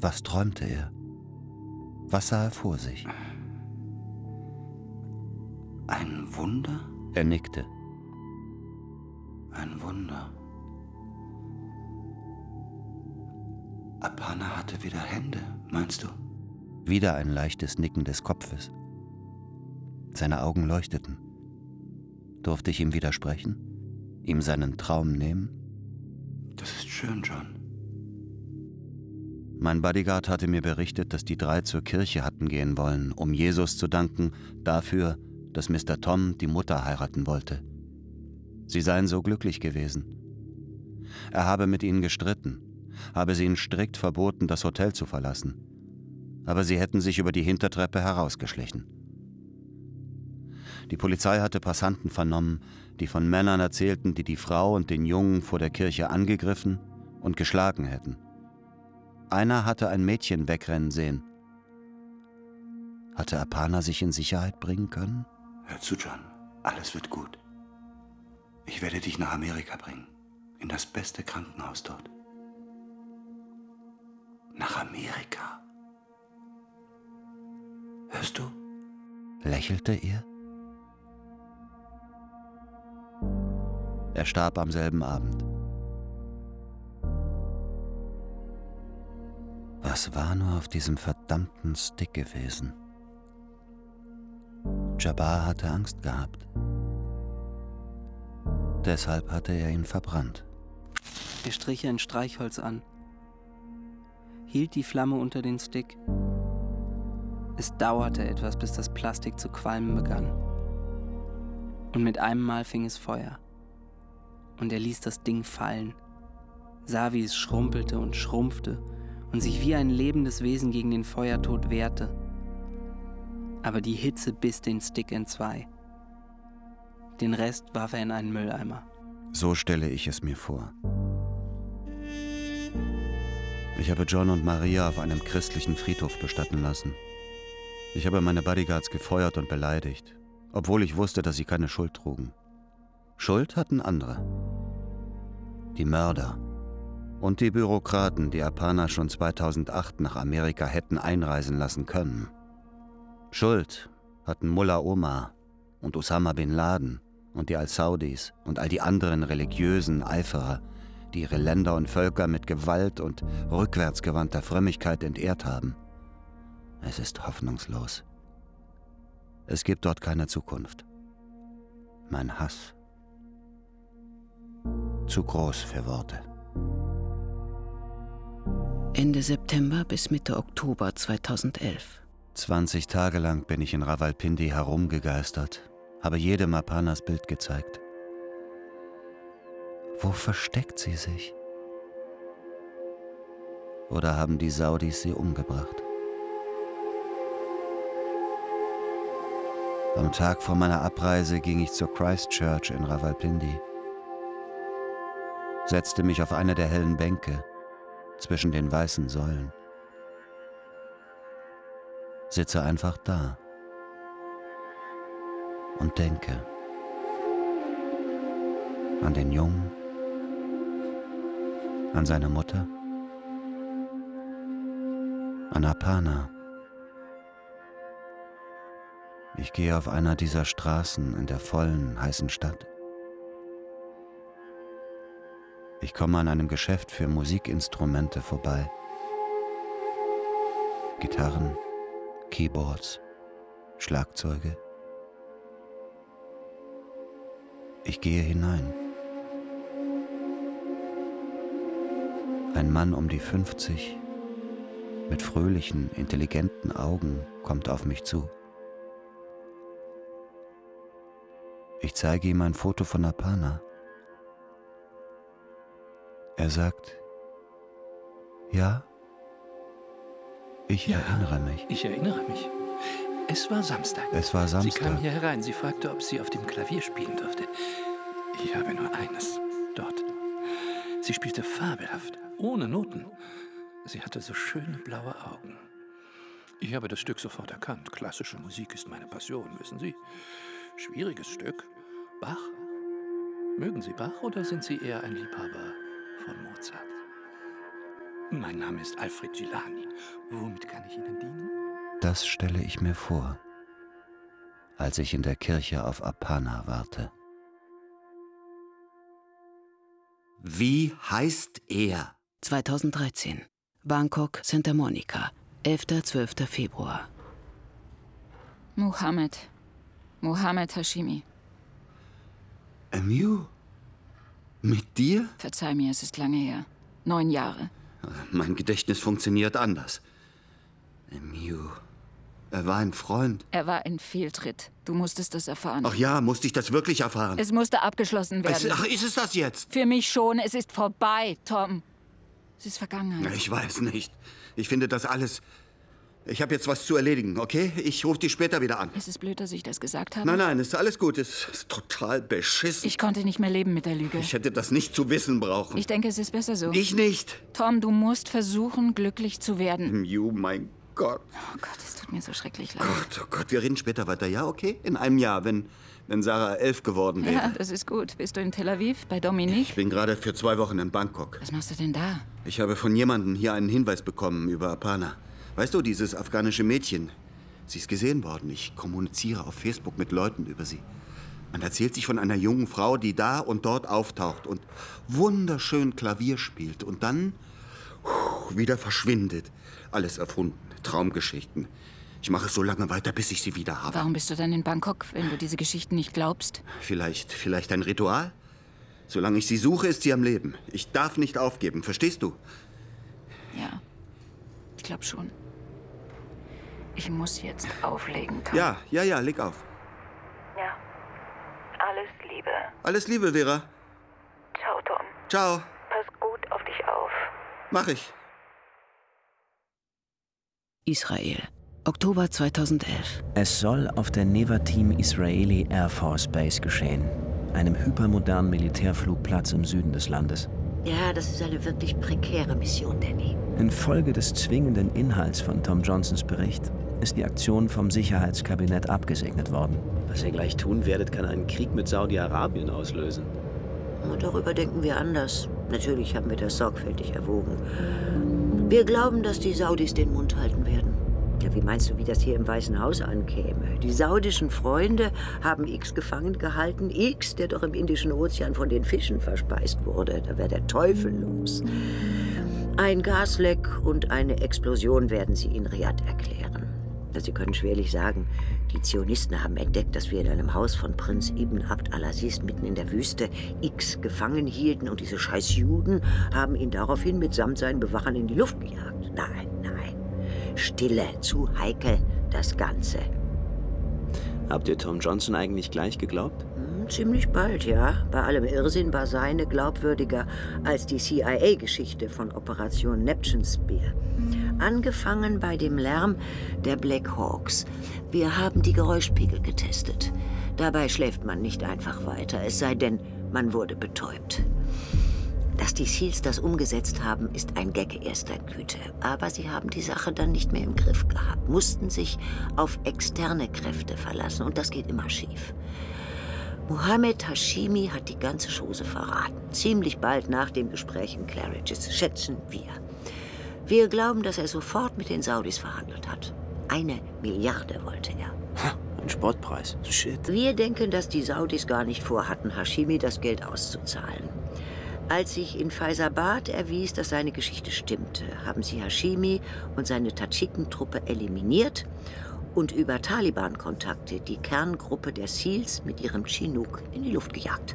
Was träumte er? Was sah er vor sich? Ein Wunder? Er nickte. Ein Wunder. Aparna hatte wieder Hände, meinst du? Wieder ein leichtes Nicken des Kopfes. Seine Augen leuchteten. Durfte ich ihm widersprechen? Ihm seinen Traum nehmen? Das ist schön, John. Mein Bodyguard hatte mir berichtet, dass die 3 zur Kirche hatten gehen wollen, um Jesus zu danken dafür, dass Mr. Tom die Mutter heiraten wollte. Sie seien so glücklich gewesen. Er habe mit ihnen gestritten, habe sie ihnen strikt verboten, das Hotel zu verlassen. Aber sie hätten sich über die Hintertreppe herausgeschlichen. Die Polizei hatte Passanten vernommen, die von Männern erzählten, die die Frau und den Jungen vor der Kirche angegriffen und geschlagen hätten. Einer hatte ein Mädchen wegrennen sehen. Hatte Aparna sich in Sicherheit bringen können? Hör zu, John. Alles wird gut. Ich werde dich nach Amerika bringen. In das beste Krankenhaus dort. Nach Amerika. Hörst du? Lächelte er? Er starb am selben Abend. Was war nur auf diesem verdammten Stick gewesen? Jabbar hatte Angst gehabt. Deshalb hatte er ihn verbrannt. Er strich ein Streichholz an, hielt die Flamme unter den Stick. Es dauerte etwas, bis das Plastik zu qualmen begann. Und mit einem Mal fing es Feuer. Und er ließ das Ding fallen, sah, wie es schrumpelte und schrumpfte und sich wie ein lebendes Wesen gegen den Feuertod wehrte. Aber die Hitze biss den Stick entzwei. Den Rest warf er in einen Mülleimer. So stelle ich es mir vor. Ich habe John und Maria auf einem christlichen Friedhof bestatten lassen. Ich habe meine Bodyguards gefeuert und beleidigt, obwohl ich wusste, dass sie keine Schuld trugen. Schuld hatten andere. Die Mörder und die Bürokraten, die Aparna schon 2008 nach Amerika hätten einreisen lassen können. Schuld hatten Mullah Omar und Osama bin Laden und die Al-Saudis und all die anderen religiösen Eiferer, die ihre Länder und Völker mit Gewalt und rückwärtsgewandter Frömmigkeit entehrt haben. Es ist hoffnungslos. Es gibt dort keine Zukunft. Mein Hass. Zu groß für Worte. Ende September bis Mitte Oktober 2011. 20 Tage lang bin ich in Rawalpindi herumgegeistert, habe jedem Aparnas Bild gezeigt. Wo versteckt sie sich? Oder haben die Saudis sie umgebracht? Am Tag vor meiner Abreise ging ich zur Christchurch in Rawalpindi, setzte mich auf eine der hellen Bänke zwischen den weißen Säulen. Sitze einfach da und denke an den Jungen, an seine Mutter, an Aparna. Ich gehe auf einer dieser Straßen in der vollen, heißen Stadt. Ich komme an einem Geschäft für Musikinstrumente vorbei. Gitarren, Keyboards, Schlagzeuge. Ich gehe hinein. Ein Mann um die 50, mit fröhlichen, intelligenten Augen, kommt auf mich zu. Ich zeige ihm ein Foto von Aparna. Er sagt, ja, ich erinnere mich. Ich erinnere mich. Es war Samstag. Es war Samstag. Sie kam hier herein. Sie fragte, ob sie auf dem Klavier spielen durfte. Ich habe nur eines dort. Sie spielte fabelhaft, ohne Noten. Sie hatte so schöne blaue Augen. Ich habe das Stück sofort erkannt. Klassische Musik ist meine Passion, wissen Sie. Schwieriges Stück. Bach. Mögen Sie Bach oder sind Sie eher ein Liebhaber von Mozart? Mein Name ist Alfred Gilani. Womit kann ich Ihnen dienen? Das stelle ich mir vor, als ich in der Kirche auf Apana warte. Wie heißt er? 2013. Bangkok, Santa Monica. 11.–12. Februar. Mohammed Hashimi. Amiu? Mit dir? Verzeih mir, es ist lange her. 9 Jahre. Mein Gedächtnis funktioniert anders. Amiu. Er war ein Freund. Er war ein Fehltritt. Du musstest das erfahren. Ach ja, musste ich das wirklich erfahren? Es musste abgeschlossen werden. Ach, ist es das jetzt? Für mich schon. Es ist vorbei, Tom. Es ist Vergangenheit. Ich weiß nicht. Ich finde das alles... Ich habe jetzt was zu erledigen, okay? Ich rufe dich später wieder an. Es ist blöd, dass ich das gesagt habe. Nein, ist alles gut. Es ist total beschissen. Ich konnte nicht mehr leben mit der Lüge. Ich hätte das nicht zu wissen brauchen. Ich denke, es ist besser so. Ich nicht. Tom, du musst versuchen, glücklich zu werden. Mein Gott. Oh Gott, es tut mir so schrecklich leid. Oh Gott, wir reden später weiter, ja, okay? In einem Jahr, wenn Sarah 11 geworden wäre. Ja, das ist gut. Bist du in Tel Aviv, bei Dominique? Ich bin gerade für 2 Wochen in Bangkok. Was machst du denn da? Ich habe von jemandem hier einen Hinweis bekommen über Apana. Weißt du, dieses afghanische Mädchen. Sie ist gesehen worden. Ich kommuniziere auf Facebook mit Leuten über sie. Man erzählt sich von einer jungen Frau, die da und dort auftaucht und wunderschön Klavier spielt und dann wieder verschwindet. Alles erfunden. Traumgeschichten. Ich mache es so lange weiter, bis ich sie wieder habe. Warum bist du dann in Bangkok, wenn du diese Geschichten nicht glaubst? Vielleicht ein Ritual? Solange ich sie suche, ist sie am Leben. Ich darf nicht aufgeben, verstehst du? Ja, ich glaube schon. Ich muss jetzt auflegen, Tom. Ja, leg auf. Ja, alles Liebe. Alles Liebe, Vera. Ciao, Tom. Ciao. Pass gut auf dich auf. Mach ich. Israel. Oktober 2011. Es soll auf der Nevatim Israeli Air Force Base geschehen, einem hypermodernen Militärflugplatz im Süden des Landes. Ja, das ist eine wirklich prekäre Mission, Danny. Infolge des zwingenden Inhalts von Tom Johnsons Bericht ist die Aktion vom Sicherheitskabinett abgesegnet worden. Was ihr gleich tun werdet, kann einen Krieg mit Saudi-Arabien auslösen. Und darüber denken wir anders. Natürlich haben wir das sorgfältig erwogen. Wir glauben, dass die Saudis den Mund halten werden. Ja, wie meinst du, wie das hier im Weißen Haus ankäme? Die saudischen Freunde haben X gefangen gehalten. X, der doch im Indischen Ozean von den Fischen verspeist wurde. Da wäre der Teufel los. Ein Gasleck und eine Explosion werden sie in Riad erklären. Sie können schwerlich sagen, die Zionisten haben entdeckt, dass wir in einem Haus von Prinz Ibn Abd al-Aziz mitten in der Wüste X gefangen hielten und diese scheiß Juden haben ihn daraufhin mitsamt seinen Bewachern in die Luft gejagt. Nein. Stille, zu heikel, das Ganze. Habt ihr Tom Johnson eigentlich gleich geglaubt? Ziemlich bald, ja. Bei allem Irrsinn war seine glaubwürdiger als die CIA-Geschichte von Operation Neptune Spear. Angefangen bei dem Lärm der Black Hawks. Wir haben die Geräuschpegel getestet. Dabei schläft man nicht einfach weiter, es sei denn, man wurde betäubt. Dass die SEALs das umgesetzt haben, ist ein Gag erster Güte. Aber sie haben die Sache dann nicht mehr im Griff gehabt, mussten sich auf externe Kräfte verlassen und das geht immer schief. Mohammed Hashimi hat die ganze Chose verraten. Ziemlich bald nach dem Gespräch in Claridge's, schätzen wir. Wir glauben, dass er sofort mit den Saudis verhandelt hat. 1 Milliarde wollte er. Ein Spottpreis. Shit. Wir denken, dass die Saudis gar nicht vorhatten, Hashimi das Geld auszuzahlen. Als sich in Faisabad erwies, dass seine Geschichte stimmte, haben sie Hashimi und seine Tadschikentruppe eliminiert und über Taliban-Kontakte die Kerngruppe der SEALs mit ihrem Chinook in die Luft gejagt.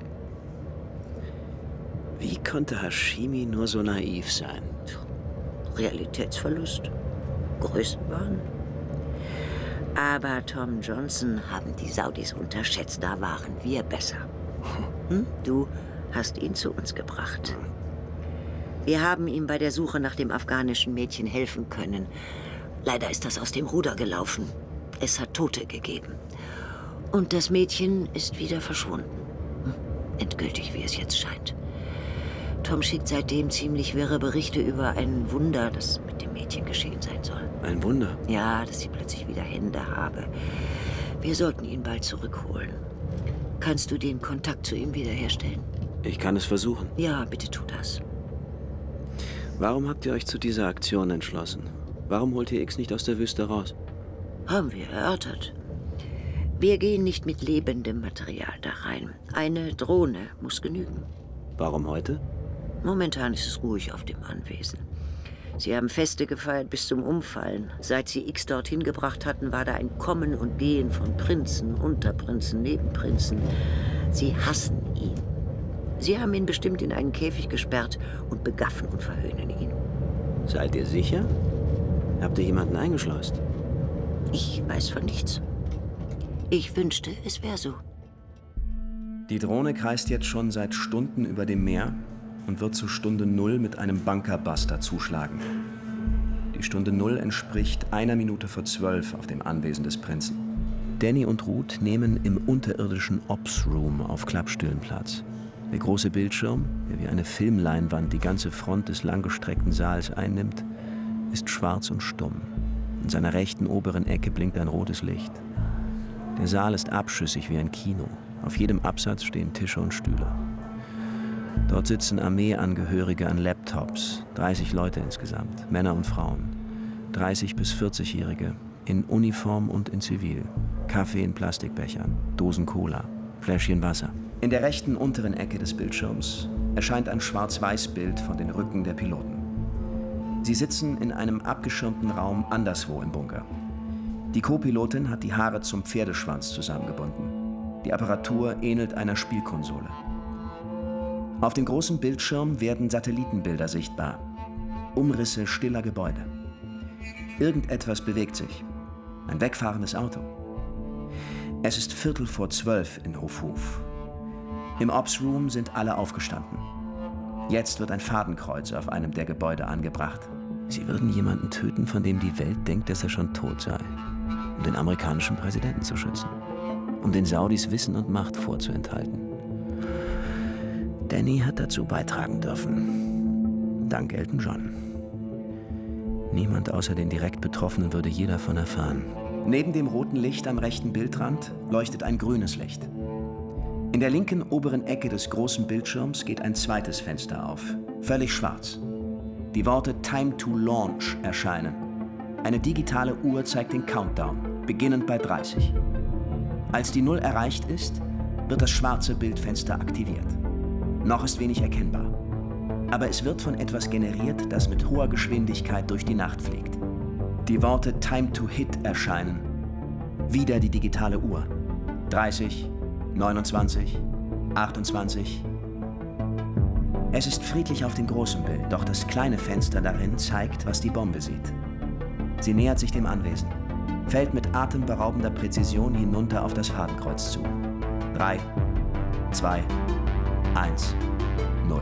Wie konnte Hashimi nur so naiv sein? Realitätsverlust. Größenwahn. Aber Tom Johnson haben die Saudis unterschätzt. Da waren wir besser. Du hast ihn zu uns gebracht. Wir haben ihm bei der Suche nach dem afghanischen Mädchen helfen können. Leider ist das aus dem Ruder gelaufen. Es hat Tote gegeben. Und das Mädchen ist wieder verschwunden. Endgültig, wie es jetzt scheint. Tom schickt seitdem ziemlich wirre Berichte über ein Wunder, das mit dem Mädchen geschehen sein soll. Ein Wunder? Ja, dass sie plötzlich wieder Hände habe. Wir sollten ihn bald zurückholen. Kannst du den Kontakt zu ihm wiederherstellen? Ich kann es versuchen. Ja, bitte tu das. Warum habt ihr euch zu dieser Aktion entschlossen? Warum holt ihr X nicht aus der Wüste raus? Haben wir erörtert. Wir gehen nicht mit lebendem Material da rein. Eine Drohne muss genügen. Warum heute? Momentan ist es ruhig auf dem Anwesen. Sie haben Feste gefeiert bis zum Umfallen. Seit sie X dorthin gebracht hatten, war da ein Kommen und Gehen von Prinzen, Unterprinzen, Nebenprinzen. Sie hassen ihn. Sie haben ihn bestimmt in einen Käfig gesperrt und begaffen und verhöhnen ihn. Seid ihr sicher? Habt ihr jemanden eingeschleust? Ich weiß von nichts. Ich wünschte, es wäre so. Die Drohne kreist jetzt schon seit Stunden über dem Meer und wird zu Stunde 0 mit einem Bunkerbuster zuschlagen. Die Stunde 0 entspricht 1 Minute vor 12 auf dem Anwesen des Prinzen. Danny und Ruth nehmen im unterirdischen Ops Room auf Klappstühlen Platz. Der große Bildschirm, der wie eine Filmleinwand die ganze Front des langgestreckten Saals einnimmt, ist schwarz und stumm. In seiner rechten oberen Ecke blinkt ein rotes Licht. Der Saal ist abschüssig wie ein Kino. Auf jedem Absatz stehen Tische und Stühle. Dort sitzen Armeeangehörige an Laptops, 30 Leute insgesamt, Männer und Frauen, 30- bis 40-Jährige, in Uniform und in Zivil, Kaffee in Plastikbechern, Dosen Cola, Fläschchen Wasser. In der rechten unteren Ecke des Bildschirms erscheint ein Schwarz-Weiß-Bild von den Rücken der Piloten. Sie sitzen in einem abgeschirmten Raum anderswo im Bunker. Die Co-Pilotin hat die Haare zum Pferdeschwanz zusammengebunden. Die Apparatur ähnelt einer Spielkonsole. Auf dem großen Bildschirm werden Satellitenbilder sichtbar. Umrisse stiller Gebäude. Irgendetwas bewegt sich. Ein wegfahrendes Auto. Es ist 11:45 in Hofhof. Im Ops Room sind alle aufgestanden. Jetzt wird ein Fadenkreuz auf einem der Gebäude angebracht. Sie würden jemanden töten, von dem die Welt denkt, dass er schon tot sei. Um den amerikanischen Präsidenten zu schützen. Um den Saudis Wissen und Macht vorzuenthalten. Danny hat dazu beitragen dürfen. Dank Elton John. Niemand außer den direkt Betroffenen würde je davon erfahren. Neben dem roten Licht am rechten Bildrand leuchtet ein grünes Licht. In der linken oberen Ecke des großen Bildschirms geht ein zweites Fenster auf. Völlig schwarz. Die Worte Time to Launch erscheinen. Eine digitale Uhr zeigt den Countdown, beginnend bei 30. Als die 0 erreicht ist, wird das schwarze Bildfenster aktiviert. Noch ist wenig erkennbar. Aber es wird von etwas generiert, das mit hoher Geschwindigkeit durch die Nacht fliegt. Die Worte Time to Hit erscheinen. Wieder die digitale Uhr. 30, 29, 28. Es ist friedlich auf dem großen Bild, doch das kleine Fenster darin zeigt, was die Bombe sieht. Sie nähert sich dem Anwesen, fällt mit atemberaubender Präzision hinunter auf das Fadenkreuz zu. 3, 2, 1, 0.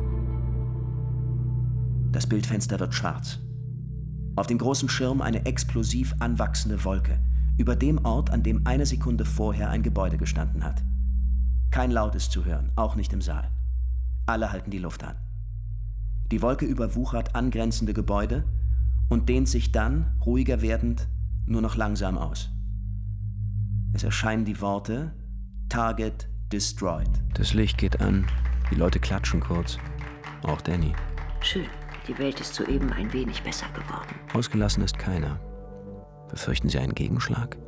Das Bildfenster wird schwarz. Auf dem großen Schirm eine explosiv anwachsende Wolke, über dem Ort, an dem 1 Sekunde vorher ein Gebäude gestanden hat. Kein Laut ist zu hören, auch nicht im Saal. Alle halten die Luft an. Die Wolke überwuchert angrenzende Gebäude und dehnt sich dann, ruhiger werdend, nur noch langsam aus. Es erscheinen die Worte Target destroyed. Das Licht geht an, die Leute klatschen kurz. Auch Danny. Schön, die Welt ist soeben ein wenig besser geworden. Ausgelassen ist keiner. Befürchten Sie einen Gegenschlag?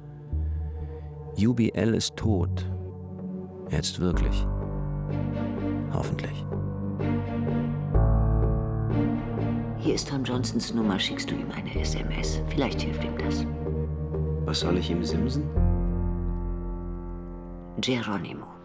UBL ist tot. Jetzt wirklich. Hoffentlich. Hier ist Tom Johnsons Nummer, schickst du ihm eine SMS. Vielleicht hilft ihm das. Was soll ich ihm simsen? Geronimo.